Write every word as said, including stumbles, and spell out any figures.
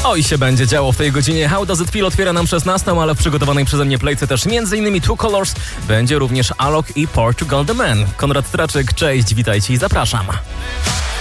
Oj, się będzie działo w tej godzinie. How Does It Feel otwiera nam szesnastą, ale w przygotowanej przeze mnie playce też m.in. Two Colors, będzie również Alok i Portugal The Man. Konrad Traczyk, cześć, witajcie i zapraszam.